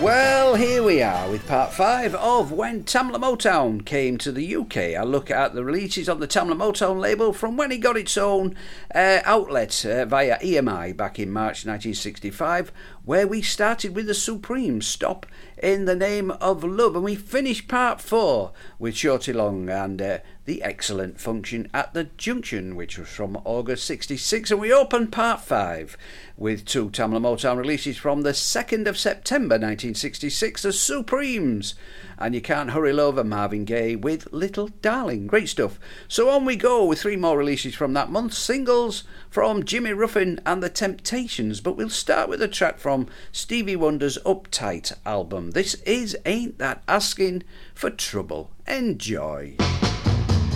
Well, here we are with part 5 of When Tamla Motown Came to the UK. I look at the releases on the Tamla Motown label from when it got its own outlet via EMI back in March 1965, where we started with the Supremes' Stop in the Name of Love, and we finished part 4 with Shorty Long and The Excellent Function at the Junction, which was from August 66, and we opened part 5 with 2 Tamla Motown releases from the 2nd of September 1966, the Supremes, and You Can't Hurry Love and Marvin Gaye with Little Darling. Great stuff. So on we go with 3 more releases from that month, singles from Jimmy Ruffin and The Temptations, but we'll start with a track from Stevie Wonder's Uptight album. This is Ain't That Asking for Trouble. Enjoy.